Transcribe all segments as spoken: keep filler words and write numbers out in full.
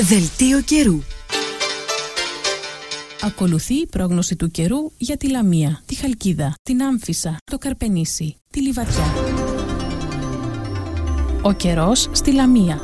Δελτίο καιρού. Ακολουθεί η πρόγνωση του καιρού για τη Λαμία, τη Χαλκίδα, την Άμφισσα, το Καρπενήσι, τη Λιβαδιά. Ο καιρός στη Λαμία.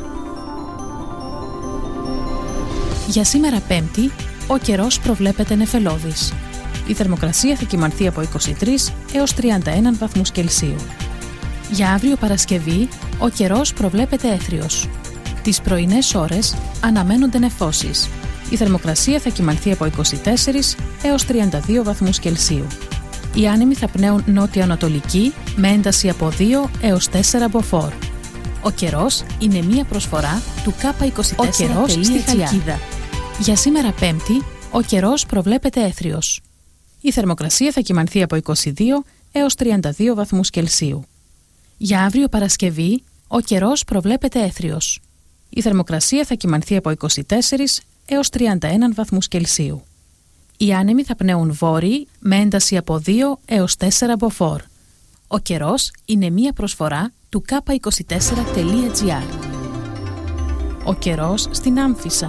Για σήμερα Πέμπτη, ο καιρός προβλέπεται νεφελώδης. Η θερμοκρασία θα κυμανθεί από είκοσι τρεις έως τριάντα ένα βαθμούς Κελσίου. Για αύριο Παρασκευή, ο καιρός προβλέπεται έθριος. Τις πρωινές ώρες αναμένονται νεφώσεις. Η θερμοκρασία θα κυμανθεί από είκοσι τέσσερις έως τριάντα δύο βαθμούς Κελσίου. Οι άνεμοι θα πνέουν νότιο-ανατολική με ένταση από δύο έως τέσσερα μποφόρ. Ο καιρός είναι μία προσφορά του Κάπα είκοσι τέσσερα. Ο καιρός στη Χαλκίδα. Για σήμερα Πέμπτη, ο καιρός προβλέπεται έθριος. Η θερμοκρασία θα κυμανθεί από είκοσι δύο έως τριάντα δύο βαθμούς Κελσίου. Για αύριο Παρασκευή, ο καιρός προβλέπεται έθριος. Η θερμοκρασία θα κυμανθεί από είκοσι τέσσερις έως τριάντα ένα βαθμούς Κελσίου. Οι άνεμοι θα πνέουν βόρειοι με ένταση από δύο έως τέσσερα μποφόρ. Ο καιρός είναι μία προσφορά του κάπα είκοσι τέσσερα τελεία τζι άρ. Ο καιρός στην Άμφισσα.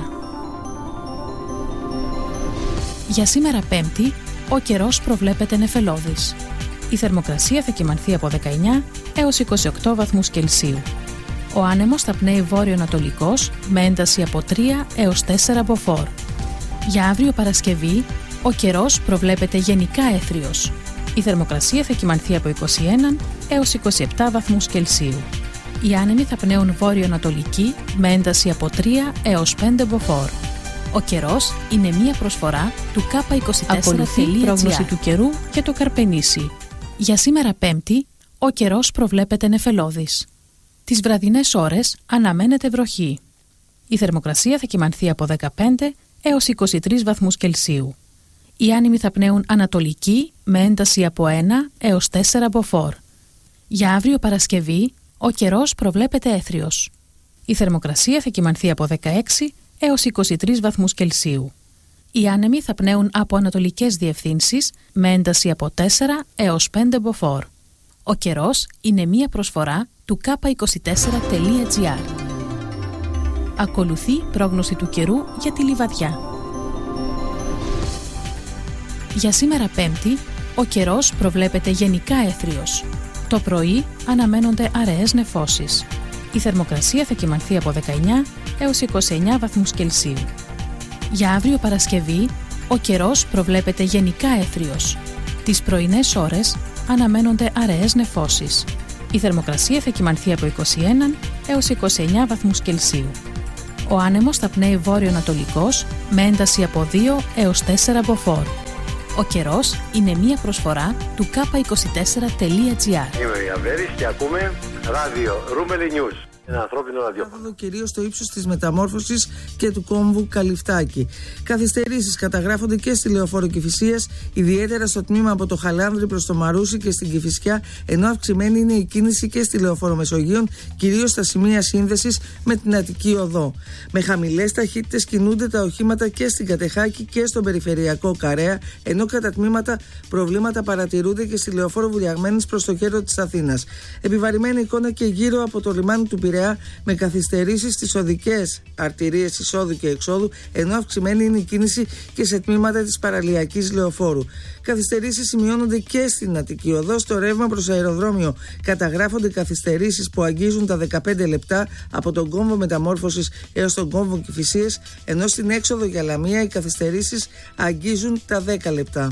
Για σήμερα Πέμπτη, ο καιρός προβλέπεται νεφελώδης. Η θερμοκρασία θα κυμανθεί από δεκαεννιά έως είκοσι οκτώ βαθμούς Κελσίου. Ο άνεμος θα πνέει βόρειο-ανατολικός με ένταση από τρία έως τέσσερα μποφόρ. Για αύριο Παρασκευή, ο καιρός προβλέπεται γενικά έθριος. Η θερμοκρασία θα κυμανθεί από είκοσι ένα έως είκοσι επτά βαθμούς Κελσίου. Οι άνεμοι θα πνέουν βόρειο-ανατολική με ένταση από τρία έως πέντε μποφόρ. Ο καιρός είναι μία προσφορά του κάπα είκοσι τέσσερα τελεία τζι άρ. Ακολουθεί η πρόγνωση του καιρού για το Καρπενήσι. Για σήμερα Πέμπτη, ο καιρός προβλέπεται νεφελώδης. Τις βραδινές ώρες αναμένεται βροχή. Η θερμοκρασία θα κυμανθεί από δεκαπέντε έως είκοσι τρεις βαθμούς Κελσίου. Οι άνεμοι θα πνέουν ανατολική με ένταση από ένα έως τέσσερα μποφόρ. Για αύριο Παρασκευή, ο καιρός προβλέπεται έθριος. Η θερμοκρασία θα κυμανθεί από δεκαέξι έως είκοσι τρεις βαθμούς Κελσίου. Οι άνεμοι θα πνέουν από ανατολικές διευθύνσεις με ένταση από τέσσερα έως πέντε μποφόρ. Ο καιρός είναι μία προσφορά του κάπα είκοσι τέσσερα τελεία τζι άρ. Ακολουθεί πρόγνωση του καιρού για τη Λιβαδιά. Για σήμερα Πέμπτη, ο καιρός προβλέπεται γενικά έθριος. Το πρωί αναμένονται αραιές νεφώσεις. Η θερμοκρασία θα κυμανθεί από δεκαεννιά έως είκοσι εννιά βαθμούς Κελσίου. Για αύριο Παρασκευή, ο καιρός προβλέπεται γενικά έθριος. Τις πρωινές ώρες αναμένονται αραιές νεφώσεις. Η θερμοκρασία θα κυμανθεί από είκοσι ένα έως είκοσι εννιά βαθμούς Κελσίου. Ο άνεμος θα πνέει βόρειο-ανατολικός με ένταση από δύο έως τέσσερα μποφόρ. Ο καιρός είναι μία προσφορά του κάπα είκοσι τέσσερα τελεία τζι άρ. Είμαι ο Ιαβέρης και ακούμε ράδιο Ρούμελι News. Ένα ανθρώπινο ραδιόφωνο. Κυρίως στο ύψος της μεταμόρφωσης και του κόμβου Καλυφτάκη. Καθυστερήσεις καταγράφονται και στη Λεωφόρο Κηφισίας, ιδιαίτερα στο τμήμα από το Χαλάνδρι προς το Μαρούσι και στην Κηφισιά, ενώ αυξημένη είναι η κίνηση και στη Λεωφόρο Μεσογείων, κυρίως στα σημεία σύνδεσης με την Αττική Οδό. Με χαμηλές ταχύτητες κινούνται τα οχήματα και στην Κατεχάκη και στον περιφερειακό Καρέα, ενώ κατά τμήματα προβλήματα παρατηρούνται και στη Λεωφόρο Βουλιαγμένης προς το κέντρο της Αθήνας. Επιβαρημένη εικόνα και γύρω από το λιμάνι του Πειραιά, με καθυστερήσεις στις οδικές αρτηρίες εισόδου και εξόδου, ενώ αυξημένη είναι η κίνηση και σε τμήματα της παραλιακής Λεωφόρου. Καθυστερήσεις σημειώνονται και στην Αττική Οδό. Στο ρεύμα προς αεροδρόμιο καταγράφονται καθυστερήσεις που αγγίζουν τα δεκαπέντε λεπτά από τον κόμβο μεταμόρφωσης έως τον κόμβο Κηφισίας, ενώ στην έξοδο για Λαμία οι καθυστερήσεις αγγίζουν τα δέκα λεπτά.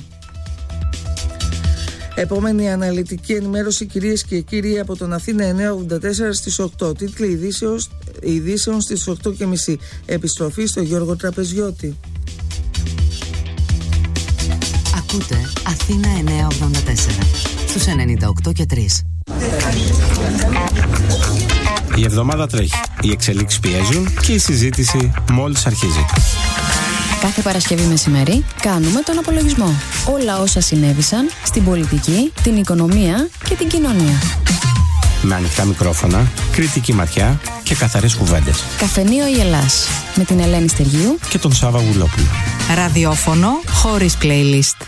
Επόμενη αναλυτική ενημέρωση, κυρίες και κύριοι, από τον Αθήνα εννιακόσια ογδόντα τέσσερα στις οκτώ. Τίτλοι ειδήσεων, ειδήσεων στις οκτώ και μισή. Επιστροφή στο Γιώργο Τραπεζιώτη. Ακούτε Αθήνα εννιακόσια ογδόντα τέσσερα στους ενενήντα οκτώ και τρία. Η εβδομάδα τρέχει. Οι εξελίξεις πιέζουν και η συζήτηση μόλις αρχίζει. Κάθε Παρασκευή μεσημέρι κάνουμε τον απολογισμό. Όλα όσα συνέβησαν στην πολιτική, την οικονομία και την κοινωνία. Με ανοιχτά μικρόφωνα, κριτική ματιά και καθαρές κουβέντες. Καφενείο η Ελλάς με την Ελένη Στεργίου και τον Σάβα Γουλόπουλο. Ραδιόφωνο χωρίς playlist.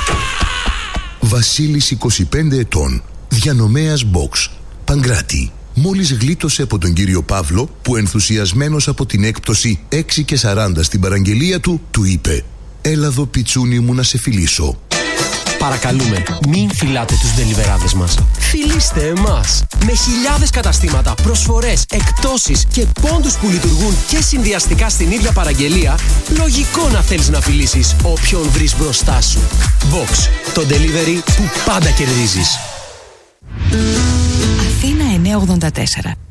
Βασίλης είκοσι πέντε ετών, διανομέας box, Παγκράτη, μόλις γλίτωσε από τον κύριο Παύλο, που ενθουσιασμένος από την έκπτωση έξι και σαράντα στην παραγγελία του, του είπε: «Έλα εδώ, πιτσούνι μου, να σε φιλήσω». Παρακαλούμε, μην φυλάτε τους ντελιβεράδες μας. Φιλήστε εμάς. Με χιλιάδες καταστήματα, προσφορές, εκπτώσεις και πόντους που λειτουργούν και συνδυαστικά στην ίδια παραγγελία, λογικό να θέλεις να φιλήσεις όποιον βρεις μπροστά σου. Box, το delivery που πάντα κερδίζεις. Αθήνα εννιακόσια ογδόντα τέσσερα.